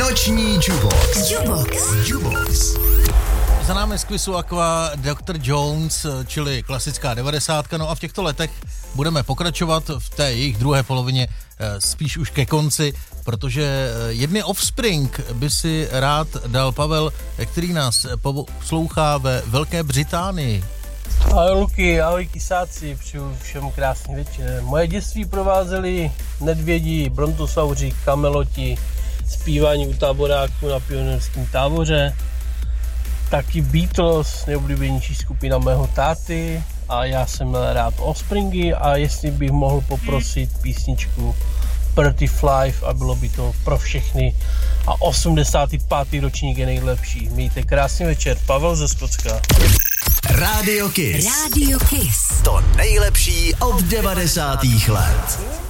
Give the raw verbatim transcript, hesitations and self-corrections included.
Noční Jukebox. Jukebox. Jukebox. Za námi z Quizu Aqua doktor Jones, čili klasická devadesátka. No a v těchto letech budeme pokračovat v té jejich druhé polovině spíš už ke konci, protože jedny Offspring by si rád dal Pavel, který nás poslouchá ve Velké Británii. Ahoj Luky, ahoj kysáci, přeju všem krásný večer. Moje dětství provázeli nedvědi, brontosauři, kameloti, zpívání u táboráku na pionýrském táboře, taky Beatles, nejoblíbenější skupina mého táty, a já jsem měl rád Offspringy, a jestli bych mohl poprosit písničku Pretty Fly, a bylo by to pro všechny, a osmdesátý pátý ročník je nejlepší. Mějte krásný večer, Pavel ze Skotska. Radio Kiss. Radio Kiss. To nejlepší od devadesátých let.